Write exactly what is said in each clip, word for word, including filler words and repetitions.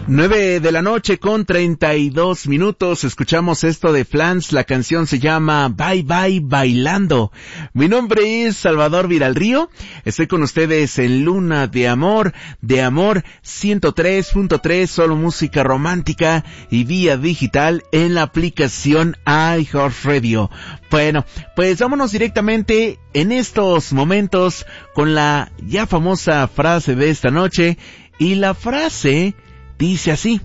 Nueve de la noche con treinta y dos minutos, escuchamos esto de Flans, la canción se llama Bye Bye Bailando. Mi nombre es Salvador Viralrío, estoy con ustedes en Luna de Amor, de Amor ciento tres punto tres, solo música romántica y vía digital en la aplicación iHeartRadio. Bueno, pues vámonos directamente en estos momentos con la ya famosa frase de esta noche, y la frase dice así: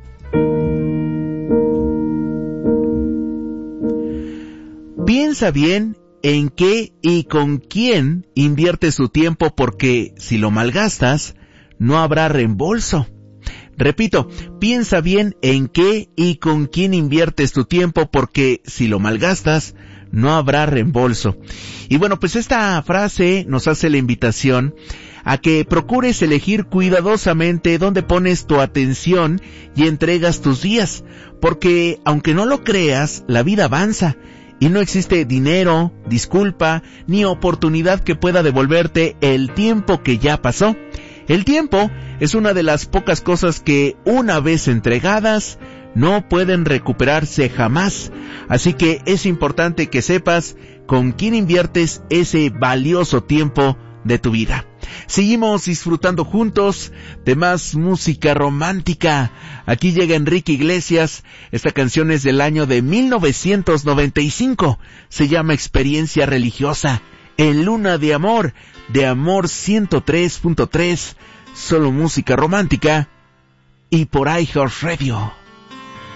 piensa bien en qué y con quién inviertes tu tiempo, porque si lo malgastas, no habrá reembolso. Repito, piensa bien en qué y con quién inviertes tu tiempo, porque si lo malgastas, no habrá reembolso. Y bueno, pues esta frase nos hace la invitación a que procures elegir cuidadosamente dónde pones tu atención y entregas tus días, porque aunque no lo creas, la vida avanza y no existe dinero, disculpa, ni oportunidad que pueda devolverte el tiempo que ya pasó. El tiempo es una de las pocas cosas que, una vez entregadas, no pueden recuperarse jamás. Así que es importante que sepas con quién inviertes ese valioso tiempo de tu vida. Seguimos disfrutando juntos de más música romántica. Aquí llega Enrique Iglesias. Esta canción es del año de mil novecientos noventa y cinco. Se llama Experiencia Religiosa. En Luna de Amor, de Amor ciento tres punto tres. Solo música romántica y por iHeartRadio.